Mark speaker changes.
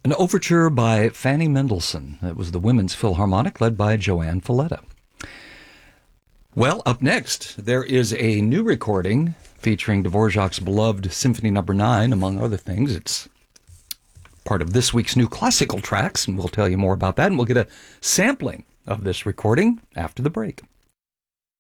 Speaker 1: An overture by Fanny Mendelssohn. It was the Women's Philharmonic led by Joanne Falletta. Well, up next, there is a new recording featuring Dvorak's beloved Symphony No. 9, among other things. It's part of this week's new classical tracks, and we'll tell you more about that, and we'll get a sampling of this recording after the break.